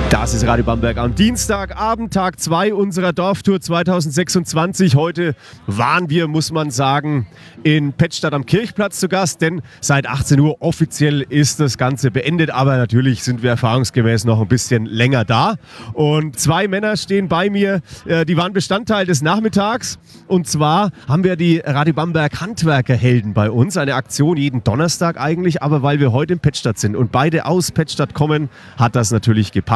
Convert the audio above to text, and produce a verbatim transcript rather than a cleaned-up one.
Das ist Radio Bamberg am Dienstagabend, Tag zwei unserer Dorftour zwanzig sechsundzwanzig. Heute waren wir, muss man sagen, in Pettstadt am Kirchplatz zu Gast, denn seit achtzehn Uhr offiziell ist das Ganze beendet. Aber natürlich sind wir erfahrungsgemäß noch ein bisschen länger da. Und zwei Männer stehen bei mir, die waren Bestandteil des Nachmittags. Und zwar haben wir die Radio Bamberg Handwerkerhelden bei uns. Eine Aktion jeden Donnerstag eigentlich, aber weil wir heute in Pettstadt sind und beide aus Pettstadt kommen, hat das natürlich gepasst.